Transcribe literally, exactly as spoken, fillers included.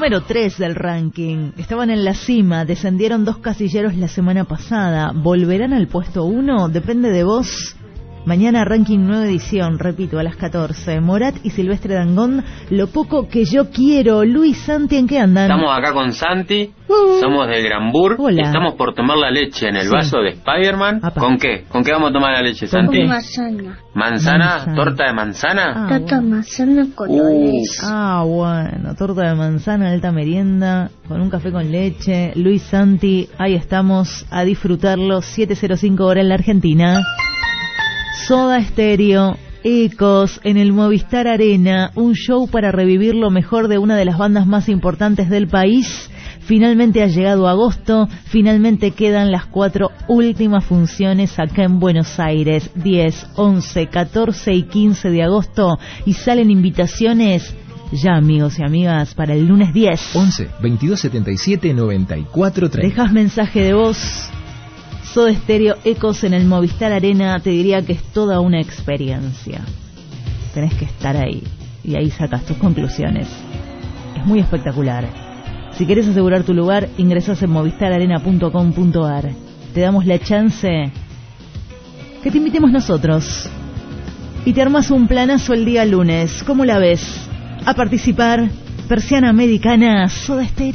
Número tres del ranking. Estaban en la cima, descendieron dos casilleros la semana pasada. ¿Volverán al puesto uno? Depende de vos. Mañana ranking nueva edición, repito, a las catorce. Morat y Silvestre Dangond, Lo poco que yo quiero. Luis, Santi, ¿en qué andan? Estamos acá con Santi, uh, somos de Granburg. Hola. Y estamos por tomar la leche en el Sí. vaso de Spider-Man. Apa. ¿Con qué? ¿Con qué vamos a tomar la leche, ¿Con Santi? qué? Manzana. ¿Manzana? Manzana. ¿Torta de manzana? Ah, Tata bueno. manzana colores. Ah, bueno, torta de manzana, alta merienda, con un café con leche. Luis, Santi, ahí estamos a disfrutarlo. siete cero cinco hora en la Argentina. Soda Stereo, Ecos en el Movistar Arena, un show para revivir lo mejor de una de las bandas más importantes del país. Finalmente ha llegado agosto, finalmente quedan las cuatro últimas funciones acá en Buenos Aires, diez, once, catorce y quince de agosto, y salen invitaciones ya, amigos y amigas, para el lunes diez. once, veintidós setenta y siete, noventa y cuatro, treinta. Dejas mensaje de voz. Soda Stereo, Ecos en el Movistar Arena, te diría que es toda una experiencia. Tenés que estar ahí y ahí sacas tus conclusiones. Es muy espectacular. Si querés asegurar tu lugar, ingresás en movistar arena punto com punto a r. Te damos la chance que te invitemos nosotros y te armas un planazo el día lunes. ¿Cómo la ves? A participar, Persiana Americana, Soda Stereo.